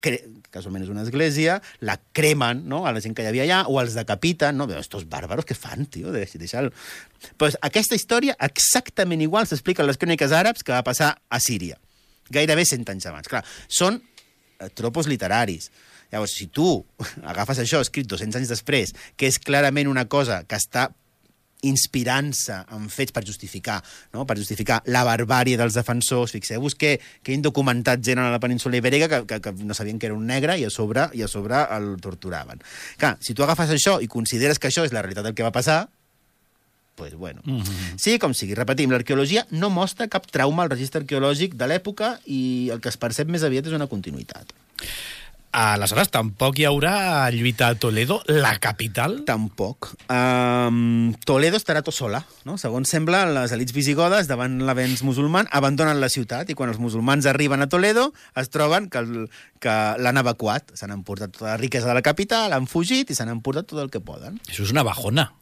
casualment és una església, la cremen, no?, a la gent que hi havia allà, o els decapiten, no? Estos bàrbaros, què fan, tio? Deixa'l. Pues aquesta història, exactament igual, s'explica en les cròniques àrabs que va passar a Síria, gairebé 100 anys abans. Clar, són tropos literaris. Llavors, si tu agafes això escrit 200 anys després, que és clarament una cosa que està inspirant-se en fets per justificar, no?, per justificar la barbàrie dels defensors. Fixeu-vos que hi ha documentat gent a la península Ibèrica que no sabien que era un negre i a sobre el torturaven. Clar, si tu agafes això i consideres que això és la realitat del que va passar, pues bueno. Sí, com sigui, repetim, l'arqueologia no mostra cap trauma al registre arqueològic de l'època i el que es percep més aviat és una continuïtat. Aleshores, tampoc hi haurà lluita a Toledo, la capital? Tampoc. Toledo estarà tot sola, no? Segons sembla, les elits visigodes, davant l'avenç musulman, abandonen la ciutat i quan els musulmans arriben a Toledo es troben que l'han evacuat. S'han emportat tota la riquesa de la capital, han fugit i s'han emportat tot el que poden. Això és una bajona.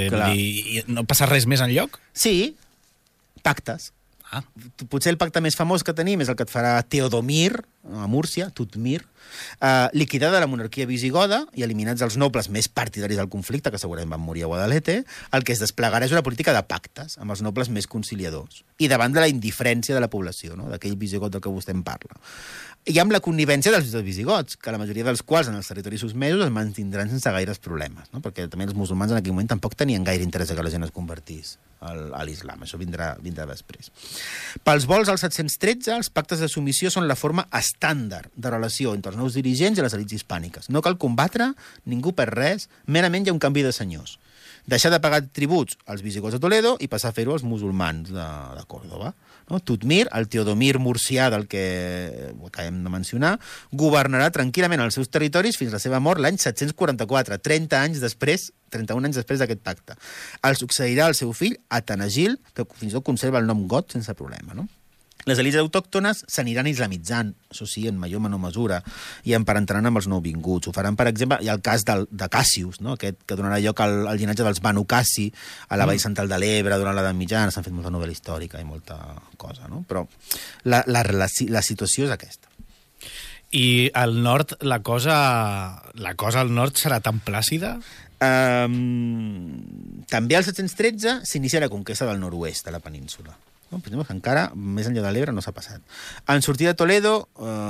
No passa res més enlloc? Sí, pactes. Potser el pacte més famós que tenim és el que et farà Teodomir, a Múrcia, Tutmir, liquidada la monarquia visigoda i eliminats els nobles més partidaris del conflicte, que segurament van morir a Guadalete, el que es desplegarà és una política de pactes amb els nobles més conciliadors i davant de la indiferència de la població, no?, d'aquell visigot del que vostè en parla. I amb la connivència dels visigots, que la majoria dels quals en els territoris susmesos es mantindran sense gaires problemes, no?, perquè també els musulmans en aquell moment tampoc tenien gaire interès que la gent es convertís a l'islam. Això vindrà després. Pels vols al 713, els pactes de submissió són la forma estàndard de relació entre els nous dirigents i les elits hispàniques. No cal combatre, ningú per res, merament hi ha un canvi de senyors. Deixar de pagar tributs als visigots de Toledo i passar a fer-ho als musulmans de Còrdova. No? Tutmir, el Teodomir murcià del que acabem de mencionar, governarà tranquil·lament els seus territoris fins a la seva mort l'any 744, 31 anys després d'aquest pacte. El succeirà el seu fill, Atanagil, que fins i tot conserva el nom got sense problema, no? Les elits autòctones s'aniran islamitzant, això sí, en major o menor mesura, i emparentaran amb els nouvinguts. Ho faran, per exemple, hi ha el cas de Cassius, no?, aquest que donarà lloc al llinatge dels Banu Cassi a la Vall Central de l'Ebre durant l'edat mitjana. S'han fet molta novel·la històrica i molta cosa, no? Però la situació és aquesta. I al nord, la cosa al nord serà tan plàcida? També al 713 s'inicia la conquesta del nord-oest de la península. No, però encara, més enllà de l'Ebre, no s'ha passat. En sortir de Toledo,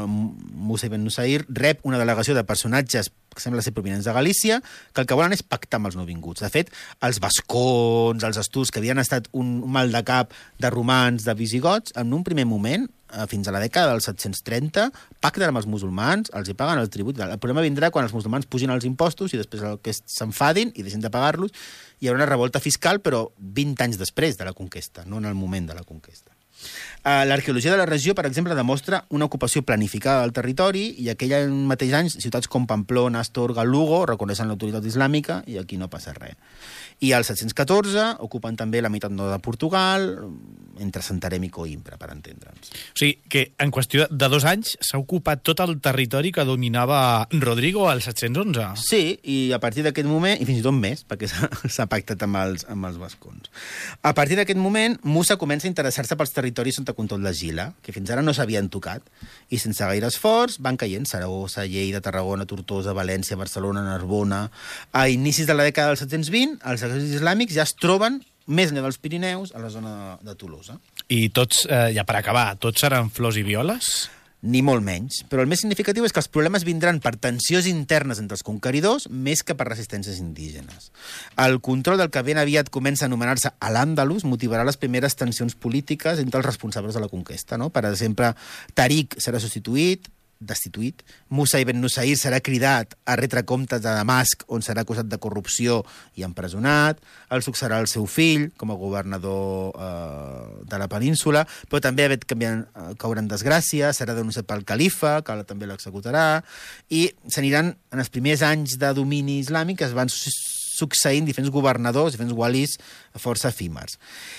Musa ibn Nusair rep una delegació de personatges que sembla ser provinents de Galícia, que el que volen és pactar amb els nouvinguts. De fet, els vascons, els asturs, que havien estat un mal de cap de romans, de visigots, en un primer moment, fins a la dècada del 730, pacten amb els musulmans, els hi paguen el tribut. El problema vindrà quan els musulmans pugin els impostos i després que s'enfadin i deixin de pagar-los. Hi haurà una revolta fiscal, però 20 anys després de la conquesta, no en el moment de la conquesta. L'arqueologia de la regió, per exemple, demostra una ocupació planificada del territori i aquell mateix any ciutats com Pamplona, Astorga, Lugo reconeixen l'autoritat islàmica i aquí no passa res. I al 714 ocupen també la meitat nord de Portugal, entre Santarém i Coïmbra, per entendre'ns. O sigui, que en qüestió de 2 anys s'ha ocupat tot el territori que dominava Rodrigo al 711. Sí, i a partir d'aquest moment, i fins i tot més, perquè s'ha pactat amb els vascons. A partir d'aquest moment, Musa comença a interessar-se pels territoris sota control de Gila, que fins ara no s'havien tocat, i sense gaire esforç van caient Saragossa, Lleida, Tarragona, Tortosa, València, Barcelona, Narbona. A inicis de la dècada del 720, els exèrcits islàmics ja es troben més enllà dels Pirineus, a la zona de Tolosa. I tots, ja per acabar, tots seran flors i violes? Ni molt menys. Però el més significatiu és que els problemes vindran per tensions internes entre els conqueridors més que per resistències indígenes. El control del que ben aviat comença a anomenar-se Al-Àndalus motivarà les primeres tensions polítiques entre els responsables de la conquesta, no? Per exemple, Tariq serà destituït, Musa ibn Nusair serà cridat a retre comptes de Damasc, on serà acusat de corrupció i empresonat, el succeirà el seu fill com a governador de la península, però també caurà en desgràcia, serà denunciat pel califa, que també l'executarà, i s'aniran, en els primers anys de domini islàmic, es van succeint diferents governadors, diferents walis força efímers.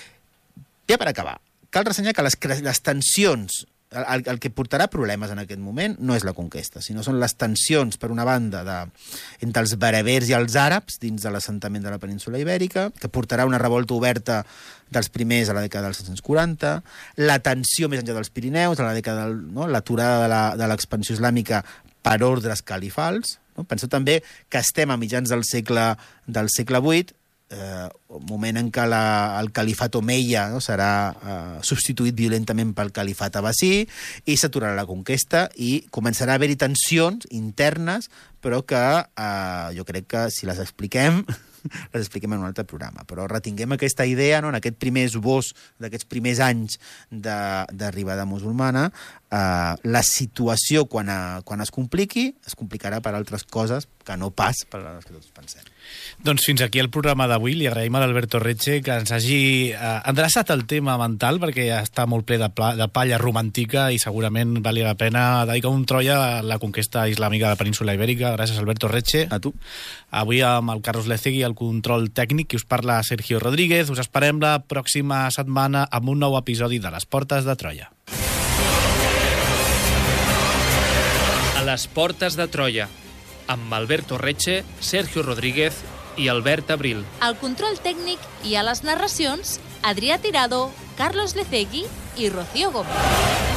Ja per acabar, cal ressenyar que les tensions, el que portarà problemes en aquest moment no és la conquesta, sinó són les tensions, per una banda, entre els berbers i els àrabs dins de l'assentament de la península Ibèrica, que portarà una revolta oberta dels primers a la dècada dels 740, la tensió més enllà dels Pirineus, a la dècada l'aturada de l'expansió islàmica per ordres califals. No? Penseu també que estem a mitjans del segle VIII, moment en què el califat omeia serà substituït violentament pel califat abbasí, i s'aturarà la conquesta i començarà a haver-hi tensions internes, però que jo crec que si les expliquem en un altre programa. Però retinguem aquesta idea, no? En aquest primer esbós d'aquests primers anys d'arribada musulmana, la situació, quan es complicarà per altres coses que no pas per les que tots pensem. Doncs fins aquí el programa d'avui. Li agraïm a l'Alberto Retxe que ens hagi endreçat el tema mental, perquè ja està molt ple de palla romàntica i segurament valia la pena dedicar un Troia a la conquesta islàmica de la península Ibèrica. Gràcies, Alberto Retxe. A tu. Avui amb el Carlos Lecegui, el control tècnic, i us parla Sergio Rodríguez. Us esperem la pròxima setmana amb un nou episodi de Les Portes de Troia. A les Portes de Troia, amb Alberto Retxe, Sergio Rodríguez i Albert Abril. Al control tècnic i a les narracions, Adrià Tirado, Carlos Lecegui i Rocío Gómez.